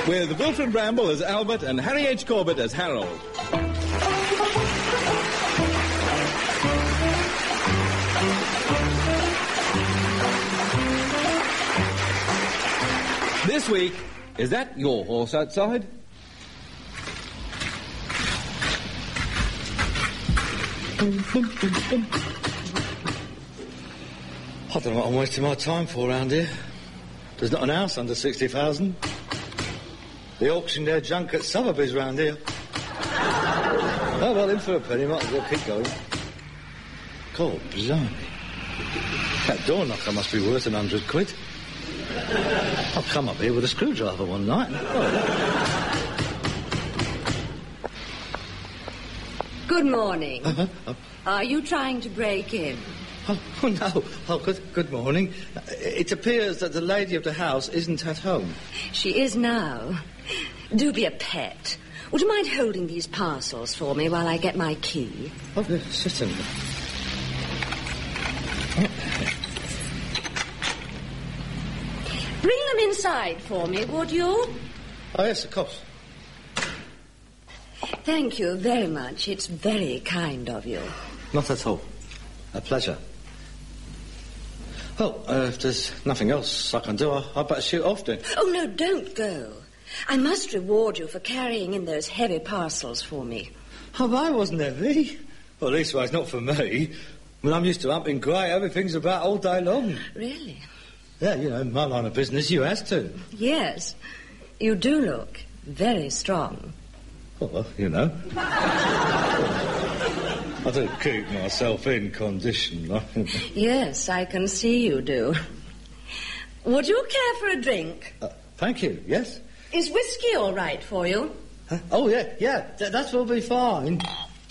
with Wilfred Bramble as Albert and Harry H. Corbett as Harold. This week, is that your horse outside? I don't know what I'm wasting my time for around here. There's not an house under 60,000. They auction their junk at Sotheby's round here. Oh, well, in for a penny, might as well keep going. God, blimey. That door knocker must be worth £100. I've come up here with a screwdriver one night. Good morning. Are you trying to break in? Oh, no. Oh, good morning. It appears that the lady of the house isn't at home. She is now. Do be a pet. Would you mind holding these parcels for me while I get my key? Oh, yes, certainly. Bring them inside for me, would you? Oh, yes, of course. Thank you very much. It's very kind of you. Not at all. A pleasure. Well, if there's nothing else I can do, I'd better shoot off then. Oh, no, don't go. I must reward you for carrying in those heavy parcels for me. Oh, I wasn't heavy. Well, leastwise, not for me. When I'm used to humping grey, everything's about all day long. Really? Yeah, you know, in my line of business, you has to. Yes. You do look very strong. Well, you know. I do keep myself in condition. Yes, I can see you do. Would you care for a drink? Thank you, yes. Is whiskey all right for you? Huh? Oh, yeah, that will be fine.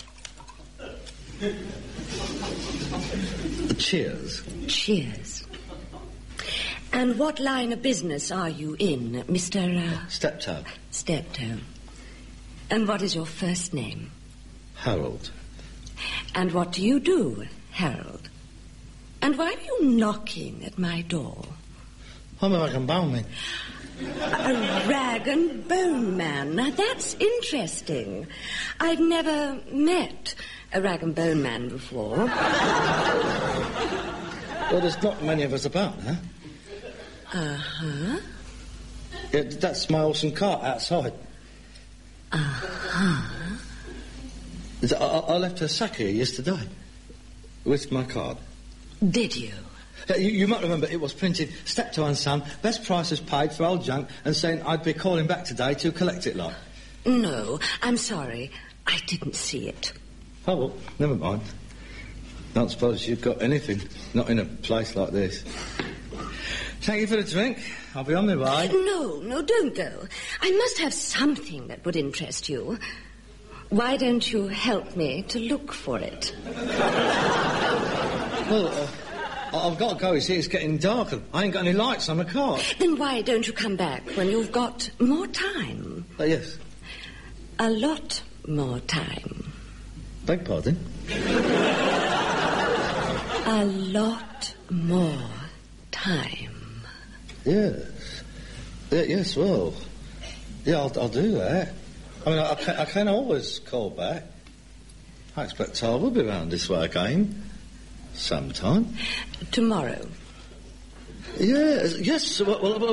Cheers. Cheers. And what line of business are you in, Mr. Steptoe. Steptoe. And what is your first name? Harold. And what do you do, Harold? And why are you knocking at my door? I'm a rag and bone man. A rag and bone man. Now, that's interesting. I've never met a rag and bone man before. Well, there's not many of us about, huh? Uh-huh. Yeah, that's my horse and cart outside. Uh-huh. I left a sack here yesterday with my card. Did you? You might remember it was printed, Steptoe and Son, best prices paid for old junk, and saying I'd be calling back today to collect it, like. No, I'm sorry. I didn't see it. Oh, well, never mind. Don't suppose you've got anything, not in a place like this. Thank you for the drink. I'll be on my way. No, don't go. I must have something that would interest you. Why don't you help me to look for it? Well, I've got to go. You see, it's getting dark and I ain't got any lights on the car. Then why don't you come back when you've got more time? Yes. A lot more time. Beg pardon? A lot more time. Yes. Yes, well. Yeah, I'll do that. I mean, I can always call back. I expect Tal will be round this way again. Sometime. Tomorrow. Yes. Well,